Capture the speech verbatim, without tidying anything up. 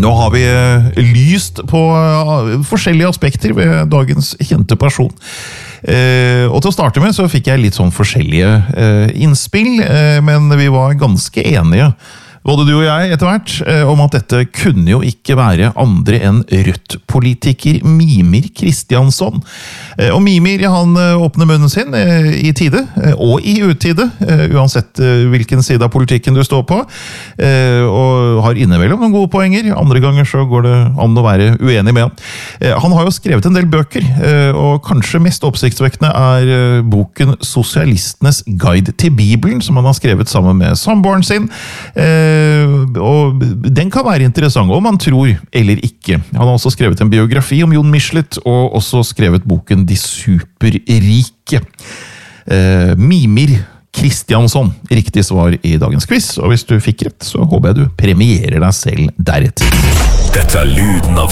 Nå har vi lyst på forskjellige aspekter ved dagens kjente person. Eh, og til å starte med så fikk jeg litt sånn forskjellige eh, innspill, eh, men vi var ganske enige, både du og jeg etter hvert, eh, om at dette kunne jo ikke være andre enn Rødt-politiker Mímir Kristjánsson. Eh, og Mímir, han eh, åpner munnen sin eh, i tide, eh, og i utide, eh, uansett eh, hvilken side av politikken du står på, eh, og har innimellom noen gode poenger. Andre ganger så går det an å være uenig med han. Eh, han har jo skrevet en del bøker, eh, og kanskje mest oppsiktsvekkende er eh, boken Sosialistenes guide til Bibelen, som han har skrevet sammen med samboeren sin. Eh, og den kan være interessant, om man tror eller ikke. Han har også skrevet en biografi om Jon Michelet, og også skrevet boken De superrike. Eh, Mímir Kristjánsson, riktig svar i dagens quiz, og hvis du fikk rett, så håper jeg du premierer deg selv deretter. Dette er lyden av